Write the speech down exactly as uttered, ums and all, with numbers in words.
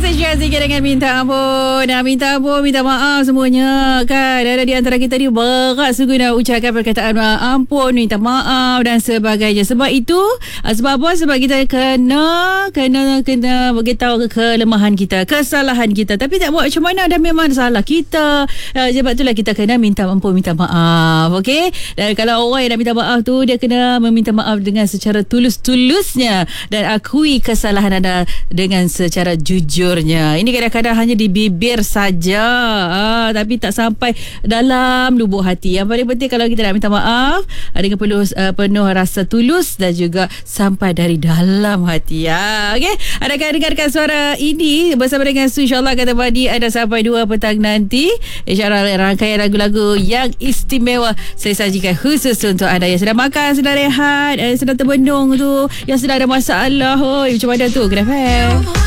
Share sikit dengan minta ampun. Nak minta ampun, minta maaf semuanya kan. Ada di antara kita ni berat sungguh nak ucapkan perkataan ampun, minta maaf dan sebagainya. Sebab itu, sebab apa? Sebab kita kena kena kena beritahu kelemahan kita, kesalahan kita. Tapi tak buat macam mana, dah memang salah kita. Sebab itulah kita kena minta ampun, minta maaf. Okey? Dan kalau orang yang nak minta maaf tu, dia kena meminta maaf dengan secara tulus-tulusnya dan akui kesalahan anda dengan secara jujurnya. Ini kadang-kadang hanya di bibir saja, ah, tapi tak sampai dalam lubuk hati. Yang paling penting kalau kita nak minta maaf dengan penuh, uh, penuh rasa tulus dan juga sampai dari dalam hati. Ah, okay? Anda akan dengarkan suara ini bersama dengan Su, insyaAllah akan temani anda sampai dua petang nanti. InsyaAllah rangkaian lagu-lagu yang istimewa saya sajikan khusus untuk anda yang sedang makan, sedang rehat, yang sedang terbendung tu, yang sedang ada masalah. Oh, macam mana tu? Kenapa?